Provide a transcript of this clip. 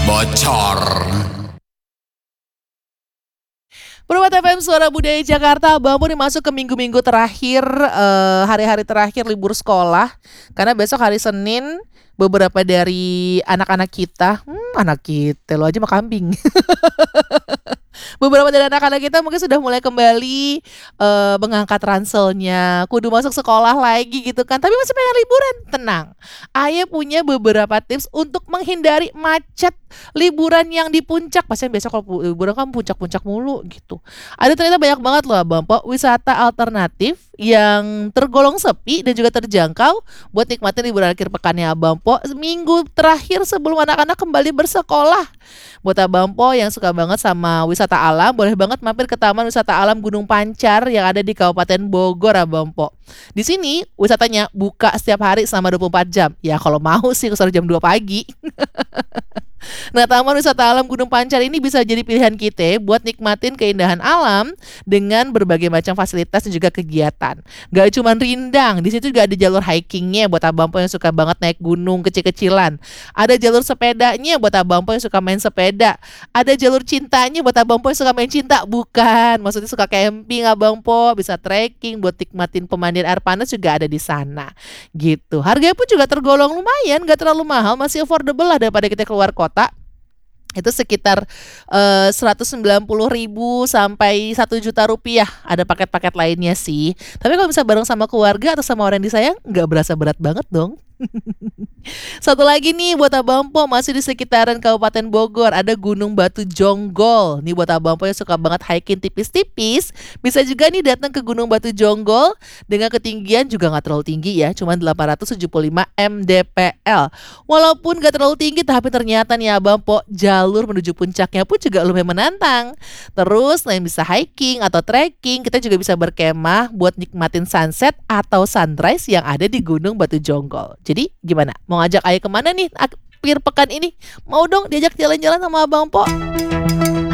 bocor. Permata FM Suara Budaya Jakarta, Bang Bo nih masuk ke minggu-minggu terakhir, hari-hari terakhir libur sekolah. Karena besok hari Senin, beberapa dari anak-anak kita, anak kita lo aja mah kambing. Beberapa dari anak-anak kita mungkin sudah mulai kembali mengangkat ranselnya, kudu masuk sekolah lagi gitu kan. Tapi masih pengen liburan, tenang. Ayah punya beberapa tips untuk menghindari macet liburan yang di puncak. Pastinya biasa kalau liburan kan puncak-puncak mulu gitu. Ada ternyata banyak banget loh Bang Po, wisata alternatif yang tergolong sepi dan juga terjangkau buat nikmatin liburan akhir pekannya Abang Po minggu terakhir sebelum anak-anak kembali bersekolah. Buat Abang Po yang suka banget sama wisata alam, boleh banget mampir ke Taman Wisata Alam Gunung Pancar yang ada di Kabupaten Bogor Abang Po. Di sini wisatanya buka setiap hari selama 24 jam. Ya kalau mau sih kesana jam 2 pagi. Nah, Taman Wisata Alam Gunung Pancar ini bisa jadi pilihan kita buat nikmatin keindahan alam dengan berbagai macam fasilitas dan juga kegiatan. Gak cuma rindang, di situ juga ada jalur hikingnya buat abang po yang suka banget naik gunung kecil-kecilan. Ada jalur sepedanya buat abang po yang suka main sepeda. Ada jalur cintanya buat abang po yang suka main cinta. Bukan, maksudnya suka camping abang po, bisa trekking buat nikmatin pemandian air panas juga ada di sana. Gitu. Harganya pun juga tergolong lumayan, gak terlalu mahal, masih affordable lah daripada kita keluar kota. Itu sekitar 190.000 sampai 1 juta rupiah. Ada paket-paket lainnya sih. Tapi kalau bisa bareng sama keluarga atau sama orang yang disayang, nggak berasa berat banget dong. Satu lagi nih buat Abang Po, masih di sekitaran Kabupaten Bogor ada Gunung Batu Jonggol. Nih buat Abang Po yang suka banget hiking tipis-tipis, bisa juga nih datang ke Gunung Batu Jonggol dengan ketinggian juga nggak terlalu tinggi ya, cuma 875 mdpl. Walaupun nggak terlalu tinggi, tapi ternyata nih Abang Po, jalur menuju puncaknya pun juga lumayan menantang. Terus selain bisa hiking atau trekking, kita juga bisa berkemah buat nikmatin sunset atau sunrise yang ada di Gunung Batu Jonggol. Jadi gimana? Mau ngajak ayah kemana nih akhir pekan ini? Mau dong diajak jalan-jalan sama Abang Po?